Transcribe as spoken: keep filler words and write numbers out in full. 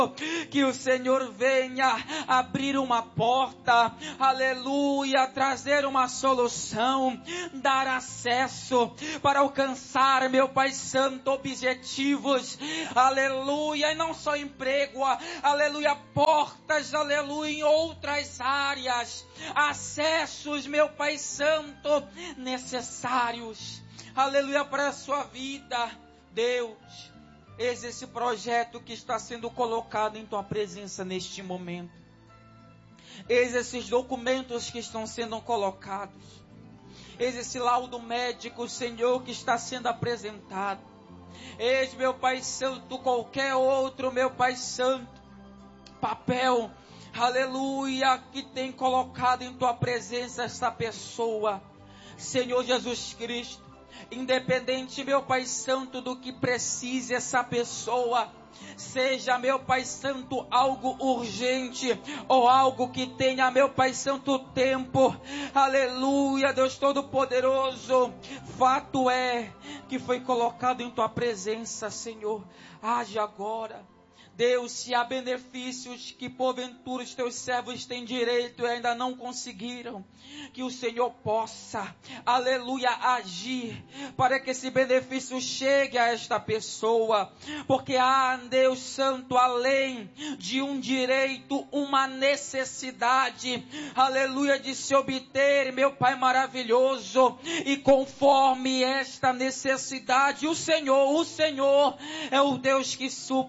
Que o Senhor venha abrir uma porta, aleluia, trazer uma solução, dar acesso para alcançar, meu Pai Santo, objetivos, aleluia, e não só emprego, aleluia, portas, aleluia, em outras áreas, acessos, meu Pai Santo, necessários, aleluia, para a sua vida, Deus. Eis esse projeto que está sendo colocado em tua presença neste momento. Eis esses documentos que estão sendo colocados. Eis esse laudo médico, Senhor, que está sendo apresentado. Eis, meu Pai Santo, qualquer outro, meu Pai Santo, papel, aleluia, que tem colocado em tua presença esta pessoa. Senhor Jesus Cristo. Independente, meu Pai Santo, do que precise essa pessoa, seja, meu Pai Santo, algo urgente, ou algo que tenha, meu Pai Santo, tempo, aleluia, Deus Todo-Poderoso, fato é, que foi colocado em tua presença, Senhor, age agora. Deus, se há benefícios que porventura os teus servos têm direito e ainda não conseguiram, que o Senhor possa, aleluia, agir para que esse benefício chegue a esta pessoa, porque há, Deus Santo, além de um direito, uma necessidade, aleluia, de se obter, meu Pai maravilhoso, e conforme esta necessidade, o Senhor, o Senhor é o Deus que supre